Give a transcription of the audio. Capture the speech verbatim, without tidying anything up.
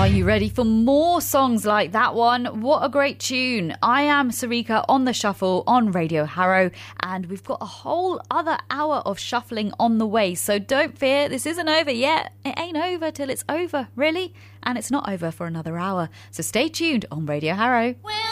Are you ready for more songs like that one? What a great tune. I am Sarika on the Shuffle on Radio Harrow, and we've got a whole other hour of shuffling on the way, so don't fear, this isn't over yet. It ain't over till it's over, really, and it's not over for another hour, so stay tuned on Radio Harrow. When